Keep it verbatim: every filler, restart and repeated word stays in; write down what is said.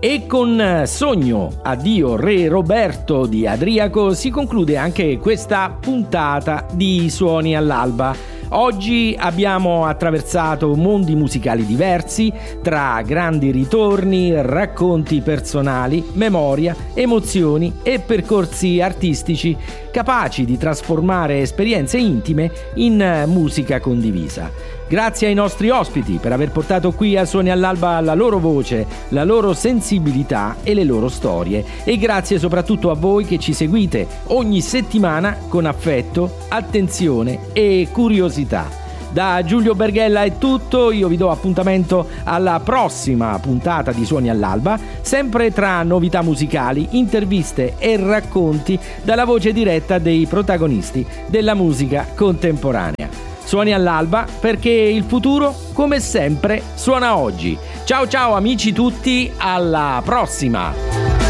E con Sogno, addio Re Roberto di Adriaco si conclude anche questa puntata di Suoni all'Alba. Oggi abbiamo attraversato mondi musicali diversi, tra grandi ritorni, racconti personali, memoria, emozioni e percorsi artistici capaci di trasformare esperienze intime in musica condivisa. Grazie ai nostri ospiti per aver portato qui a Suoni all'Alba la loro voce, la loro sensibilità e le loro storie. E grazie soprattutto a voi che ci seguite ogni settimana con affetto, attenzione e curiosità. Da Giulio Berghella è tutto, io vi do appuntamento alla prossima puntata di Suoni all'Alba, sempre tra novità musicali, interviste e racconti dalla voce diretta dei protagonisti della musica contemporanea. Suoni all'Alba perché il futuro, come sempre, suona oggi. Ciao ciao amici tutti, alla prossima!